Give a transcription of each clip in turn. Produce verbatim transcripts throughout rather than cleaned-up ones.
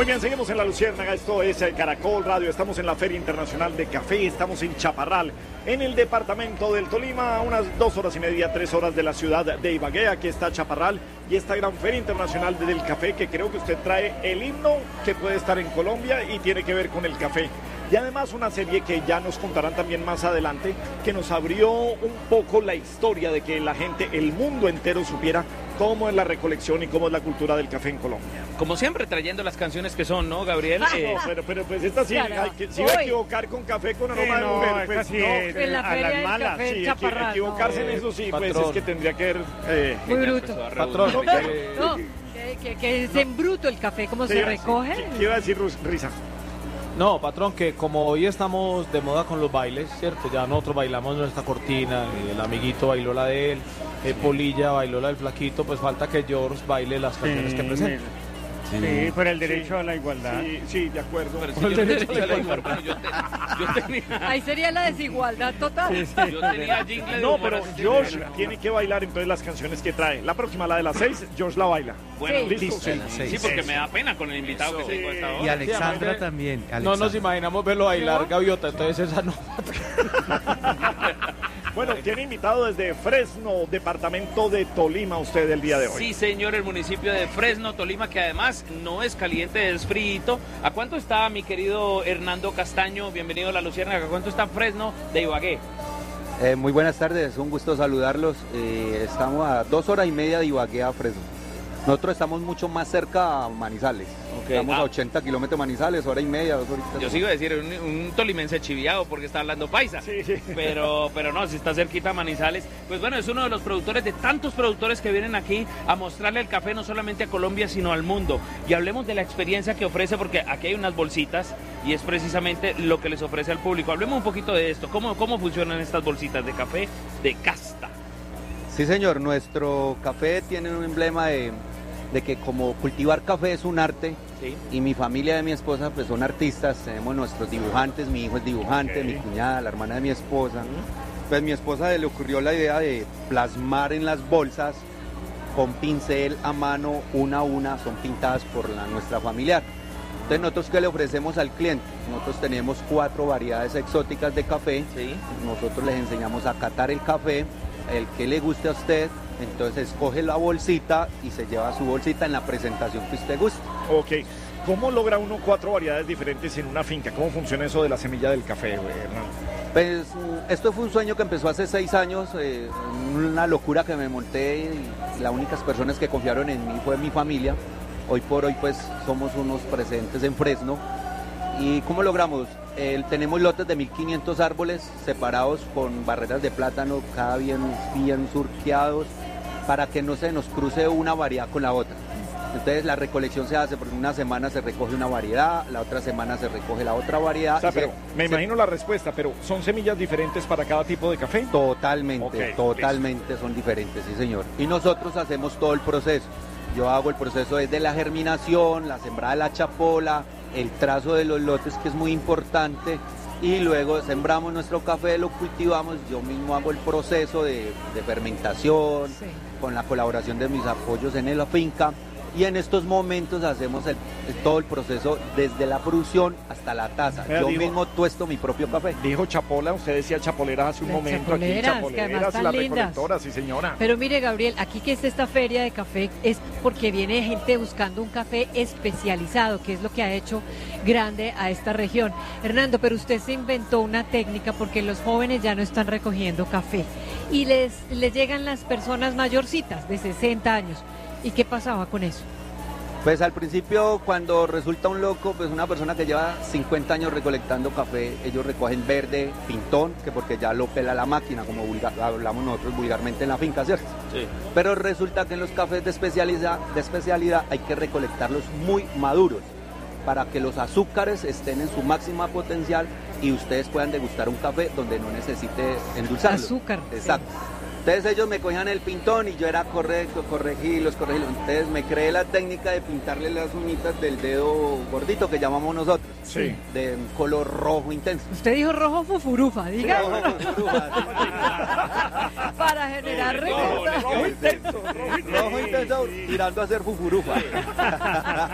Muy bien, seguimos en La Luciérnaga, esto es el Caracol Radio, estamos en la Feria Internacional de Café, estamos en Chaparral, en el departamento del Tolima, a unas dos horas y media, tres horas de la ciudad de Ibagué. Aquí está Chaparral y esta gran Feria Internacional del Café, que creo que usted trae el himno que puede estar en Colombia y tiene que ver con el café. Y además una serie que ya nos contarán también más adelante, que nos abrió un poco la historia de que la gente, el mundo entero supiera cómo es la recolección y cómo es la cultura del café en Colombia. Como siempre, trayendo las canciones que son, ¿no, Gabriel? Ah, eh, no, pero, pero pues esta sí, Claro. hay que, sí va a equivocar con café con aroma Sí, de no, mujer. Pues, esta sí no, es, En la a feria las del malas. café. sí, equi- Chaparral, equivocarse no. en eso sí, pues Patrón. es que tendría que ver... Eh, Muy ella bruto. empezó a Patrón, revolver. eh, No, que, que, que es en bruto el café, como sí, se sí, recoge. ¿qué- ¿Qué iba a decir Rus- Risa? no, patrón, que como hoy estamos de moda con los bailes, ¿cierto? Ya nosotros bailamos nuestra cortina, y el amiguito bailó la de él, eh, Polilla bailó la del flaquito, pues falta que George baile las canciones que presenta. Sí, por el derecho a la igualdad. Sí, sí, de acuerdo. Pero si Por yo el no derecho tenía de la la información, yo, te- yo tenía, Ahí sería la desigualdad total. yo tenía jingle de No, humor pero así. George tiene que bailar entonces las canciones que trae. La próxima, la de las seis, George la baila. Bueno, Sí. ¿Listo? sí, Sí. sí, porque me da pena con el invitado que tengo hasta Y ahora. Alexandra Sí, también. No Alexandra. nos imaginamos verlo bailar gaviota, entonces esa no. Bueno, tiene invitado desde Fresno, departamento de Tolima, usted el día de hoy. Sí, señor, el municipio de Fresno, Tolima, que además no es caliente, es frío. ¿A cuánto está, mi querido Hernando Castaño? Bienvenido a La Luciérnaga. ¿A cuánto está Fresno de Ibagué? Eh, muy buenas tardes, un gusto saludarlos. Eh, estamos a dos horas y media de Ibagué a Fresno. Nosotros estamos mucho más cerca a Manizales. Ok, Estamos ah. a ochenta kilómetros de Manizales, hora y media, dos horitas. Yo sigo a decir, un, un tolimense chiviado porque está hablando paisa. Sí, sí. Pero, pero no, si está cerquita a Manizales. Pues bueno, es uno de los productores, de tantos productores que vienen aquí a mostrarle el café no solamente a Colombia, sino al mundo. Y hablemos de la experiencia que ofrece, porque aquí hay unas bolsitas y es precisamente lo que les ofrece al público. Hablemos un poquito de esto. ¿Cómo, cómo funcionan estas bolsitas de café de casta? Sí, señor, nuestro café tiene un emblema de, de que como cultivar café es un arte. Sí. Y mi familia de mi esposa pues son artistas, tenemos nuestros dibujantes, mi hijo es dibujante, Ok. mi cuñada, la hermana de mi esposa. Pues mi esposa le ocurrió la idea de plasmar en las bolsas con pincel a mano, una a una, son pintadas por la, nuestra familiar. Entonces nosotros ¿qué le ofrecemos al cliente? Nosotros tenemos cuatro variedades exóticas de café, Sí. nosotros les enseñamos a catar el café, el que le guste a usted, entonces escoge la bolsita y se lleva su bolsita en la presentación que usted guste. Ok. ¿Cómo logra uno cuatro variedades diferentes en una finca? ¿Cómo funciona eso de la semilla del café, güey, Hernando? Pues mm, esto fue un sueño que empezó hace seis años, eh, una locura que me monté y las únicas personas que confiaron en mí fue mi familia. Hoy por hoy pues somos unos presentes en Fresno. ¿Y cómo logramos? Eh, tenemos lotes de mil quinientos árboles separados con barreras de plátano, cada bien, bien surqueados, para que no se nos cruce una variedad con la otra. Entonces la recolección se hace, porque una semana se recoge una variedad, la otra semana se recoge la otra variedad. O sea, y se- pero me se- imagino la respuesta, pero ¿son semillas diferentes para cada tipo de café? Totalmente, Ok, totalmente son diferentes, sí señor. Y nosotros hacemos todo el proceso. Yo hago el proceso desde la germinación, la sembrada de la chapola, el trazo de los lotes, que es muy importante, y luego sembramos nuestro café, lo cultivamos, yo mismo hago el proceso de, de fermentación, Sí. con la colaboración de mis apoyos en la finca. Y en estos momentos hacemos el- el- todo el proceso desde la producción hasta la taza. Vea, Yo digo- mismo tuesto mi propio café. Dijo chapola, usted decía chapoleras hace un Las momento chapoleras, aquí, que además chapoleras, están las lindas. recolectoras, sí señora. Pero mire, Gabriel, aquí que es esta feria de café es porque viene gente buscando un café especializado, que es lo que ha hecho grande a esta región. Hernando, pero usted se inventó una técnica porque los jóvenes ya no están recogiendo café y les, les llegan las personas mayorcitas de sesenta años. ¿Y qué pasaba con eso? Pues al principio, cuando resulta un loco, pues una persona que lleva cincuenta años recolectando café, ellos recogen verde, pintón, que porque ya lo pela la máquina, como vulgar- hablamos nosotros vulgarmente en la finca, ¿cierto? Sí. Pero resulta que en los cafés de especialidad, de especialidad hay que recolectarlos muy maduros para que los azúcares estén en su máxima potencial y ustedes puedan degustar un café donde no necesite endulzarlo. Azúcar, sí. Exacto. Entonces ellos me cogían el pintón y yo era correcto, corregirlos, corregirlos. Entonces me creé la técnica de pintarle las uñitas del dedo gordito que llamamos nosotros. Sí. De un color rojo intenso. Usted dijo rojo fufurufa, diga, Rojo, para generar Rojo, recursos. Rojo intenso, rojo intenso. rojo intenso tirando a ser fufurufa.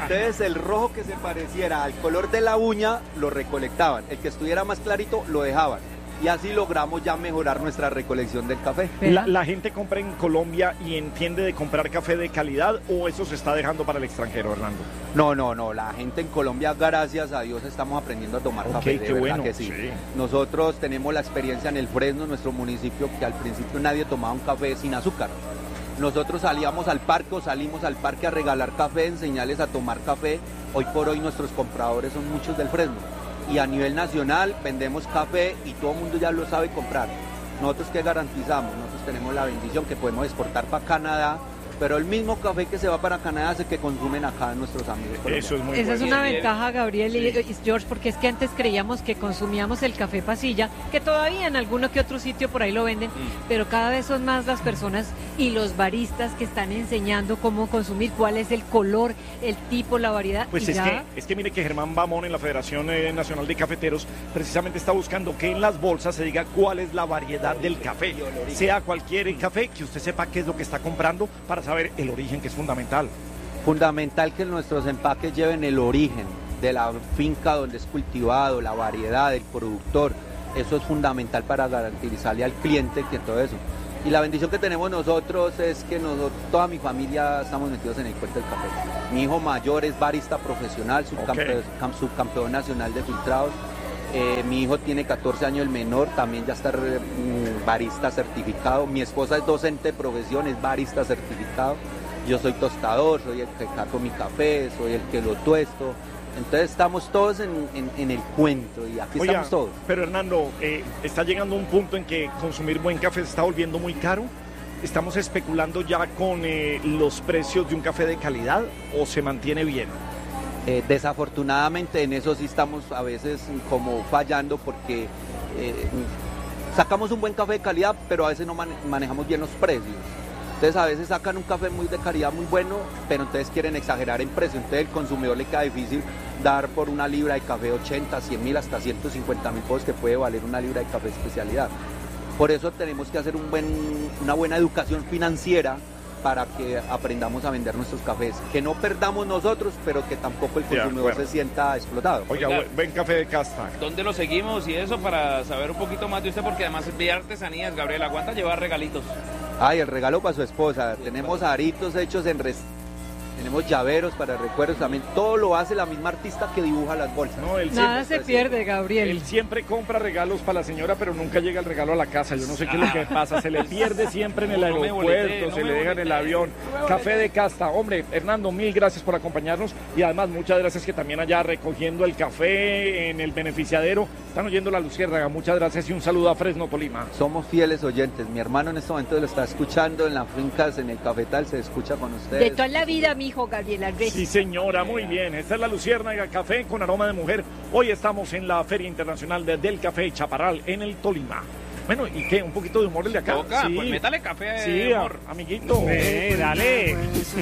Entonces el rojo que se pareciera al color de la uña lo recolectaban, el que estuviera más clarito lo dejaban. Y así logramos ya mejorar nuestra recolección del café. ¿La, la gente compra en Colombia y entiende de comprar café de calidad o eso se está dejando para el extranjero, Hernando? No, no, no. La gente en Colombia, gracias a Dios, estamos aprendiendo a tomar Ok, café. De qué verdad bueno, que sí. sí. Nosotros tenemos la experiencia en el Fresno, nuestro municipio, que al principio nadie tomaba un café sin azúcar. Nosotros salíamos al parque o salimos al parque a regalar café, enseñarles a tomar café. Hoy por hoy nuestros compradores son muchos del Fresno. Y a nivel nacional vendemos café y todo el mundo ya lo sabe comprar. Nosotros ¿qué garantizamos? Nosotros tenemos la bendición que podemos exportar para Canadá, pero el mismo café que se va para Canadá es el que consumen acá nuestros amigos colombianos. Eso es muy Esa bueno. es una Bien, ventaja, Gabriel y y George, porque es que antes creíamos que consumíamos el café pasilla, que todavía en alguno que otro sitio por ahí lo venden, pero cada vez son más las personas y los baristas que están enseñando cómo consumir, cuál es el color, el tipo, la variedad. Pues y es ya, que, es que mire que Germán Bamón en la Federación eh, Nacional de Cafeteros precisamente está buscando que en las bolsas se diga cuál es la variedad del café. Sea cualquier café, que usted sepa qué es lo que está comprando para saber el origen, que es fundamental. Fundamental que nuestros empaques lleven el origen de la finca donde es cultivado, la variedad del productor. Eso es fundamental para garantizarle al cliente que todo eso. Y la bendición que tenemos nosotros es que nosotros, toda mi familia estamos metidos en el cuento del café. Mi hijo mayor es barista profesional, subcampeón, Ok. cam- subcampeón nacional de filtrados. Eh, mi hijo tiene catorce años, el menor, también ya está re- mm, barista certificado. Mi esposa es docente de profesión, es barista certificado. Yo soy tostador, soy el que cato mi café, soy el que lo tuesto. Entonces estamos todos en, en- en el cuento y aquí Oiga, estamos todos. pero Hernando, eh, está llegando un punto en que consumir buen café se está volviendo muy caro. ¿Estamos especulando ya con eh, los precios de un café de calidad o se mantiene bien? Eh, desafortunadamente en eso sí estamos a veces como fallando porque eh, sacamos un buen café de calidad, pero a veces no mane- manejamos bien los precios. Entonces a veces sacan un café muy de calidad muy bueno, pero entonces quieren exagerar en precio. Entonces el consumidor le queda difícil dar por una libra de café ochenta, cien mil, hasta ciento cincuenta mil pesos que puede valer una libra de café especialidad. Por eso tenemos que hacer un buen, una buena educación financiera para que aprendamos a vender nuestros cafés. Que no perdamos nosotros, pero que tampoco el De consumidor acuerdo. se sienta explotado. Oiga, Oiga. buen- buen café de casta. ¿Dónde lo seguimos y eso para saber un poquito más de usted? Porque además de artesanías, Gabriel, aguanta llevar regalitos. Ay, el regalo para su esposa. Tenemos aritos hechos en res... Tenemos llaveros para recuerdos también. Todo lo hace la misma artista que dibuja las bolsas. No, él nada siempre, se pierde, Gabriel. él siempre compra regalos para la señora, pero nunca llega el regalo a la casa. Yo no sé qué es lo que pasa. Se le pierde siempre en el No, no me aeropuerto, boletee, no se me le deja en el boletee, avión. no me Café boletee. de casta. Hombre, Hernando, mil gracias por acompañarnos. Y además, muchas gracias que también allá recogiendo el café en el beneficiadero. Están oyendo la Luciérnaga. Muchas gracias y un saludo a Fresno, Tolima. Somos fieles oyentes. Mi hermano en este momento lo está escuchando en las fincas, en el cafetal, se escucha con ustedes. De toda la vida, mi hijo Gabriel Alves. Sí, señora, muy bien. Esta es la Luciérnaga Café con aroma de mujer. Hoy estamos en la Feria Internacional de- del Café Chaparral en el Tolima. Bueno, ¿y qué? ¿Un poquito de humor el de acá? Toca, Sí. pues métale café, Sí, a- amor. amiguito. Eh, dale.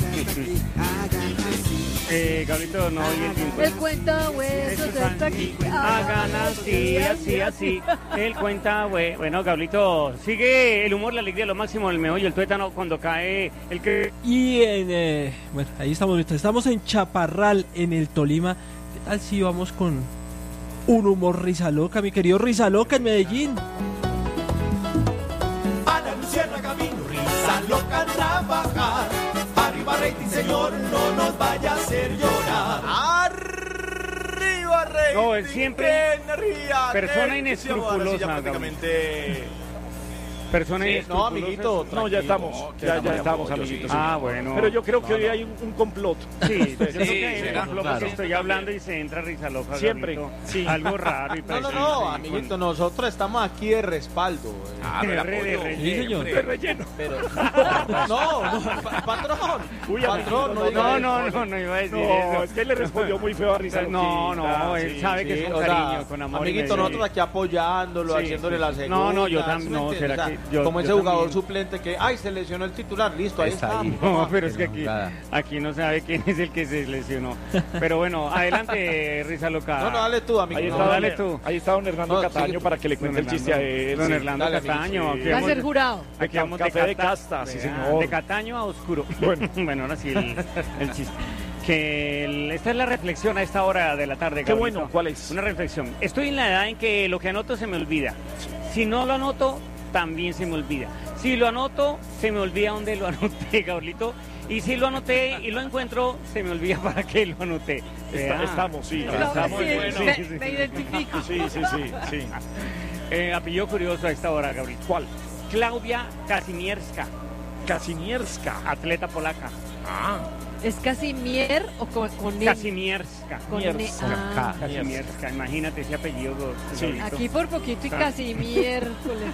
eh, Gabrielito, no oye el tiempo. El cuenta huesos está aquí. Hagan así, así, así. El cuenta, güey. Bueno, Gabrielito, sigue el humor, la alegría, lo máximo, el meollo, el tuétano cuando cae el que. Y en, eh, bueno, ahí estamos, estamos en Chaparral, en el Tolima. ¿Qué tal si vamos con un humor risa loca, mi querido Risa Loca en Medellín? A la Luciérnaga vino risa loca a trabajar. Arriba rating, señor, no nos vaya a hacer llorar. Arriba rating. No, él siempre- que ría, persona que- inescrupulosa, Ahora sí, ya prácticamente. Persona Sí, inescrupulosa. No, amiguito. No, ya estamos. tranquilo, Ya, que ya estamos estamos, de apoyo, amiguitos. sí. Ah, bueno. Pero yo creo que No, hoy no. hay un, un complot. Sí, yo creo que sí, en será, los locos claro. estoy hablando y se entra risa loca. Siempre, Gabrielito. sí. Algo raro y No, no, parece- no, sí, amiguito, con- nosotros estamos aquí de respaldo. eh. Ah, no, el R de apoyo. relleno. Sí, señor. De relleno. Pero, no, no, pa- patrón. Uy, patrón, amiguito, no, diga No, eso. no, no, no iba a decir No, eso. es que él le respondió muy feo a Risa No, Loquita. no, él Sí, sabe sí. que Sí, es o con sea, cariño, con amor. y amiguito, me- nosotros aquí apoyándolo, Sí, haciéndole sí, la sí. segunda. No, no, yo ¿sí tam- me no, entiende? será O sea, que yo- como yo ese jugador también. suplente que, ay, se lesionó el titular, listo, ahí Está está. ahí. No, pero es que No, aquí, nada. aquí no sabe quién es el que se lesionó. Pero bueno, adelante, Risa Loca. No, no, dale tú, amigo. Ahí No, está, dale don, tú. ahí está don Hernando No, Cataño sigue. para que le Don cuente el chiste a él. Don Sí. Hernando Dale, amigo, Cataño. sí. aquí Va a vamos- ser jurado. aquí vamos Café de cata- casta, sí, Vea, señor. De Cataño a oscuro. Bueno. bueno, ahora sí el, el chiste. que el- esta es la reflexión a esta hora de la tarde. Qué Gabrielito. bueno, ¿cuál es? Una reflexión. Estoy en la edad en que lo que anoto se me olvida. Si no lo anoto, también se me olvida. Si lo anoto, se me olvida dónde lo anoté, Gabrielito. Y si lo anoté y lo encuentro, se me olvida para qué lo anoté. Está- Vea. estamos, sí. No, Estamos, sí, bueno. me, sí, sí. me identifico. Sí, sí, sí, sí. Eh, apellido curioso a esta hora, Gabriel. ¿Cuál? Claudia Kazimierska, Kazimierska. atleta polaca. Ah, ¿Es Casimier o con, con N? Kazimierska. Con N. Mierska. Ah. Kazimierska, imagínate ese apellido. Sí. Gabrielito. Aquí por poquito y casi miércoles.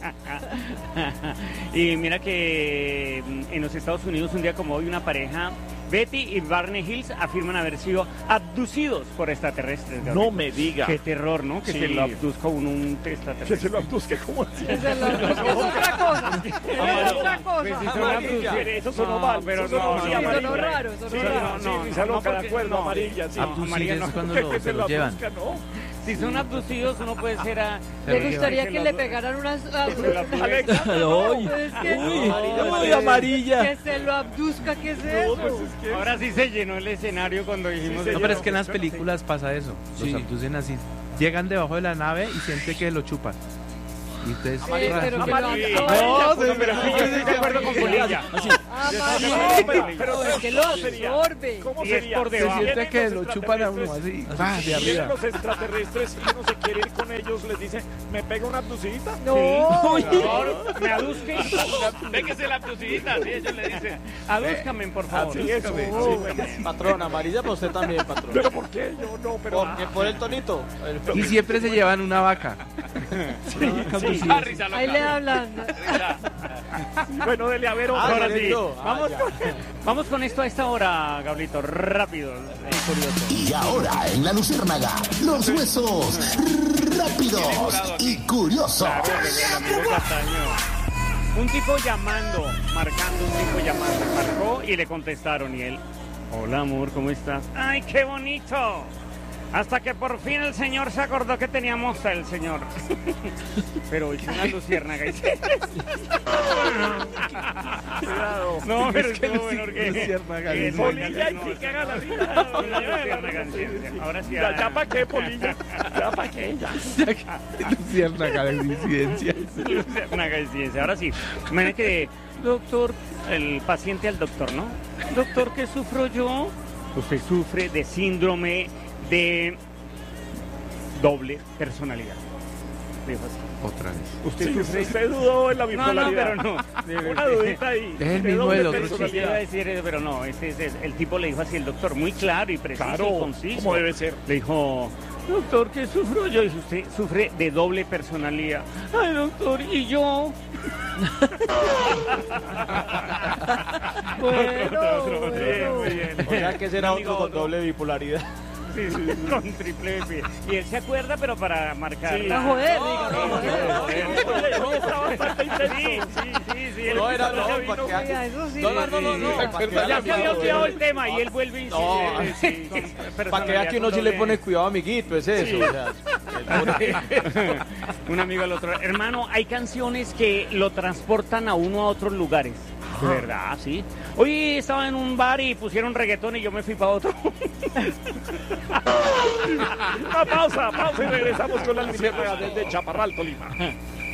Y mira que mm, en los Estados Unidos un día como hoy una pareja, Betty y Barney Hills, afirman haber sido abducidos por extraterrestres. Gabriel. no me diga. Qué terror, ¿no? Que Sí. se lo abduzca un, un Que extraterrestre. se lo abduzque, ¿cómo así? Esa es, la- esa es otra cosa. Esa es otra Pues si cosa. son Amarilla. abducidos- Eso sonó No, mal, pero eso sonó no, sí, no, amarilla. sonó raro, sonó Sí, raro. no, No, sí, no, Risa no, loca, de porque- acuerdo, no. amarilla, sí. Ah, amarilla no. cuando Que lo- se se lo lo llevan. abduzca, ¿no? Si son abducidos, uno puede ser a... Me gustaría que le pegaran pegaran unas... a- Alexa, Ay, Es que- uy, Amarilla, uy, amarilla. Que se lo abduzca, ¿qué es No, eso? pues es que... Ahora sí se llenó el escenario cuando dijimos... se No, eso. pero es que en las películas pasa eso. Los Sí. abducen así. Llegan debajo de la nave y sienten que lo chupan. Y ustedes... Sí, pero que lo Amarilla. absorbe. No, pero pero sí, yo estoy de acuerdo con Polilla. Amarilla. Pero, Es que lo ¿cómo sería? absorbe. ¿Cómo Y es sería? por debajo. Vienen siente que los lo chupan a uno extraterrestres, así. Va, de Vienen arriba. los extraterrestres y uno se quiere ir con ellos, les dice, ¿me pega una abducidita? No. Por favor, me aduzque. Véngase la abducidita, sí, ellos le dicen. Adúzcame, por favor. Así es. Oh, patrón, amarilla para usted también, patrón. ¿Pero por qué? Yo no, pero... Porque por el tonito. El- Y siempre se llevan una vaca. Ah, risa loca. Ahí le hablan. Risa. Bueno, dele a ver Ah, ahora sí. directo. Ah, Vamos ya. con, vamos con esto a esta hora, Gablito. Rápido y curioso. Y ahora en la Luciérnaga, los huesos rápidos y curiosos. Claro, el amigo Castaño. Un tipo llamando, marcando, un tipo llamando. Marcó y le contestaron. Y él, hola amor, ¿cómo estás? ¡Ay, qué bonito! Hasta que por fin el señor se acordó que teníamos a el señor. Pero hizo una luciérnaga. y- Cuidado. No, pero Es que estuvo bueno porque... luciérnaga, que luciérnaga. Polilla y no, sí que haga la Una luciérnaga, vida. sí, sí. Ahora sí. Ya, ah. ya para qué, Polilla. Ya para qué, ya. Luciérnaga de incidencia. Una coincidencia. Ahora sí, imagínate que, doctor, el paciente al doctor, ¿no? Doctor, ¿qué sufro yo? Usted sufre de síndrome de doble personalidad. Dijo así. Otra vez. Usted Sí, sufre... usted dudó en la No, no, bipolaridad. pero no. Una dudita ahí. Es el de mismo doble del otro Sí, personalidad. iba a decir eso, pero no, este es el, el tipo le dijo así el doctor, muy claro y preciso Claro, y conciso. como debe ser. Le dijo, doctor, ¿qué sufro yo? Y dice, usted sufre de doble personalidad. Ay, doctor, ¿y yo? Bueno, Otro, otro, bueno. bien, muy bien. O sea que será Amigo, otro con doble bipolaridad. Sí, sí, con triple F. Y él se acuerda, pero para marcar. Sí. A joder, diga, no, joder. Oye, no, está bastante Sí, intenso. sí, sí, sí. él No, era no no, se vino. para que- Oiga, eso sí. No, no, no, no, no. Sí, para que Ya vea se había que- olvidado el tema y él vuelve y No, insiste. sí, con Para que vea que uno sí le personalidad pone cuidado, amiguito, es eso. O sea, un amigo al otro. Hermano, hay canciones que lo transportan a uno a otros lugares. De verdad, sí. Hoy estaba en un bar y pusieron reggaetón y yo me fui para otro. Una pausa, pausa y regresamos con la luciérnaga desde Chaparral, Tolima.